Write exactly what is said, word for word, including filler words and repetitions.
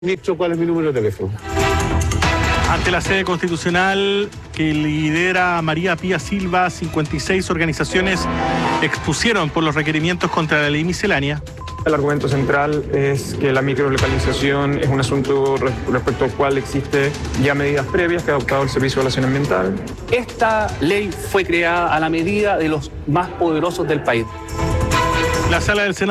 Ministro, ¿cuál es mi número de teléfono? Ante la sede constitucional que lidera María Pía Silva, cincuenta y seis organizaciones expusieron por los requerimientos contra la ley miscelánea. El argumento central es que la microlocalización es un asunto respecto al cual existe ya medidas previas que ha adoptado el Servicio de Evaluación Ambiental. Esta ley fue creada a la medida de los más poderosos del país. La sala del Senado